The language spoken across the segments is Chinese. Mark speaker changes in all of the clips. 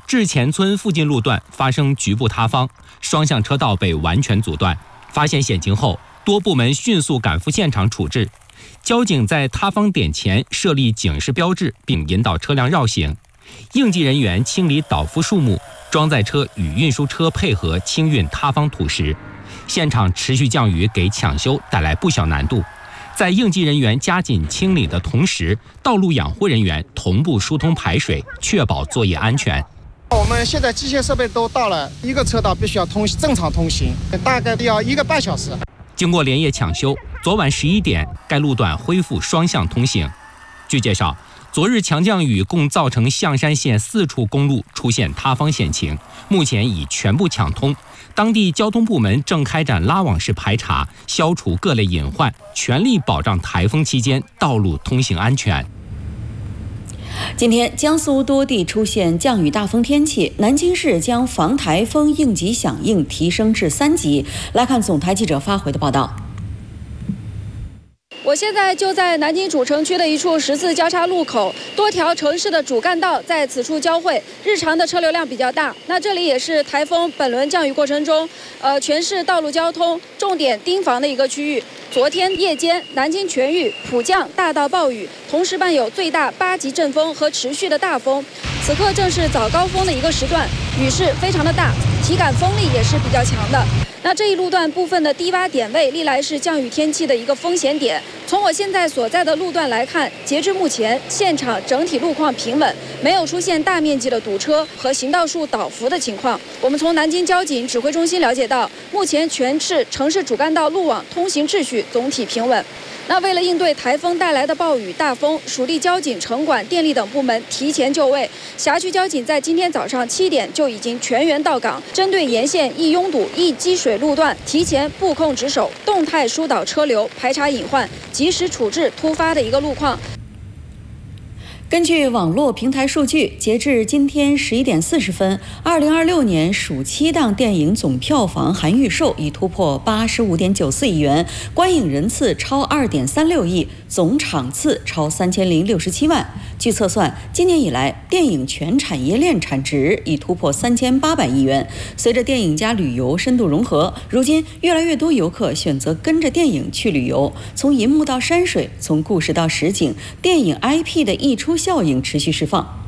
Speaker 1: 志前村附近路段发生局部塌方，双向车道被完全阻断。发现险情后，多部门迅速赶赴现场处置。交警在塌方点前设立警示标志，并引导车辆绕行。应急人员清理倒伏树木，装载车与运输车配合清运塌方土石。现场持续降雨给抢修带来不小难度。在应急人员加紧清理的同时，道路养护人员同步疏通排水，确保作业安全。
Speaker 2: 我们现在机械设备都到了，一个车道必须要正常通行，大概要1个半小时。
Speaker 1: 经过连夜抢修，昨晚11点，该路段恢复双向通行。据介绍，昨日强降雨共造成象山县4处公路出现塌方险情，目前已全部抢通。当地交通部门正开展拉网式排查，消除各类隐患，全力保障台风期间道路通行安全。
Speaker 3: 今天，江苏多地出现降雨大风天气，南京市将防台风应急响应提升至3级。来看总台记者发回的报道。
Speaker 4: 我现在就在南京主城区的一处十字交叉路口，多条城市的主干道在此处交汇，日常的车流量比较大。那这里也是台风本轮降雨过程中，全市道路交通重点盯防的一个区域。昨天夜间，南京全域普降大到暴雨，同时伴有最大8级阵风和持续的大风。此刻正是早高峰的一个时段，雨势非常的大，体感风力也是比较强的。那这一路段部分的低洼点位历来是降雨天气的一个风险点。从我现在所在的路段来看，截至目前，现场整体路况平稳，没有出现大面积的堵车和行道树倒伏的情况。我们从南京交警指挥中心了解到，目前全市城市主干道路网通行秩序总体平稳。那为了应对台风带来的暴雨大风，属地交警、城管、电力等部门提前就位。辖区交警在今天早上7点就已经全员到岗，针对沿线易拥堵、易积水路段，提前布控值守，动态疏导车流，排查隐患，及时处置突发的一个路况。
Speaker 3: 根据网络平台数据，截至今天11点40分，2026年暑期档电影总票房含预售已突破85.94亿元，观影人次超2.36亿，总场次超3067万。据测算，今年以来电影全产业链产值已突破3800亿元。随着电影加旅游深度融合，如今越来越多游客选择跟着电影去旅游，从银幕到山水，从故事到实景，电影 IP 的溢出效应持续释放。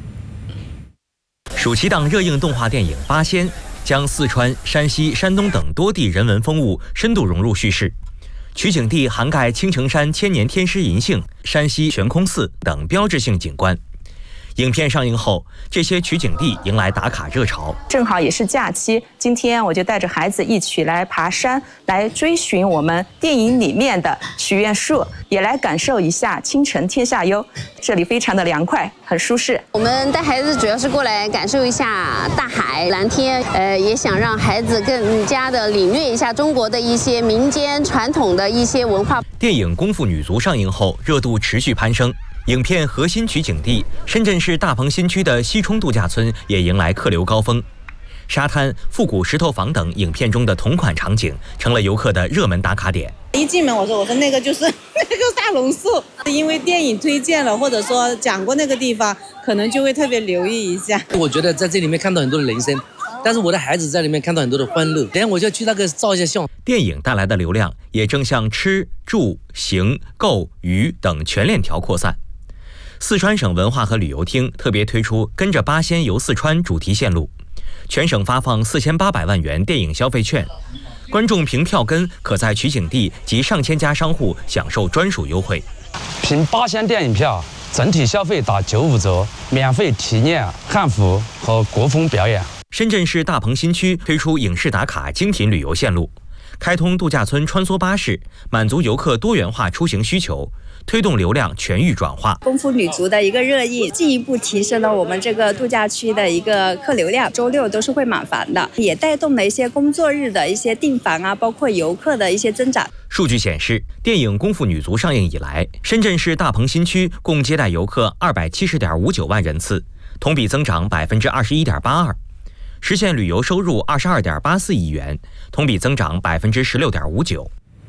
Speaker 5: 暑期档热映动画电影《八仙》将四川、山西、山东等多地人文风物深度融入叙事，取景地涵盖青城山千年天师银杏、山西悬空寺等标志性景观。影片上映后，这些取景地迎来打卡热潮。
Speaker 6: 正好也是假期，今天我就带着孩子一起来爬山，来追寻我们电影里面的许愿树，也来感受一下青城天下幽。这里非常的凉快，很舒适。
Speaker 7: 我们带孩子主要是过来感受一下大海、蓝天，也想让孩子更加的领略一下中国的一些民间传统的一些文化。
Speaker 5: 电影《功夫女足》上映后，热度持续攀升。影片核心取景地深圳市大鹏新区的西冲度假村也迎来客流高峰，沙滩、复古石头房等影片中的同款场景成了游客的热门打卡点。
Speaker 8: 一进门我说那个就是那个大榕树，因为电影推荐了或者说讲过那个地方，可能就会特别留意一下。
Speaker 9: 我觉得在这里面看到很多的人生，但是我的孩子在里面看到很多的欢乐，等下我就去那个照一下相。
Speaker 5: 电影带来的流量也正向吃、住、行、购、娱等全链条扩散。四川省文化和旅游厅特别推出跟着八仙游四川主题线路，全省发放4800万元电影消费券，观众凭票根可在取景地及上千家商户享受专属优惠。
Speaker 10: 凭八仙电影票，整体消费打95折，免费体验汉服和国风表演。
Speaker 5: 深圳市大鹏新区推出影视打卡精品旅游线路，开通度假村穿梭巴士，满足游客多元化出行需求，推动流量全域转化。
Speaker 11: 功夫女足的一个热议，进一步提升了我们这个度假区的一个客流量，周六都是会满房的，也带动了一些工作日的一些订房啊，包括游客的一些增长。
Speaker 5: 数据显示，电影《功夫女足》上映以来，深圳市大鹏新区共接待游客270.59万人次，同比增长21.82%，实现旅游收入22.84亿元，同比增长16.59%。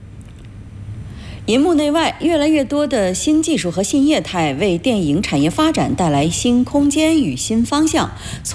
Speaker 3: 银幕内外，越来越多的新技术和新业态为电影产业发展带来新空间与新方向。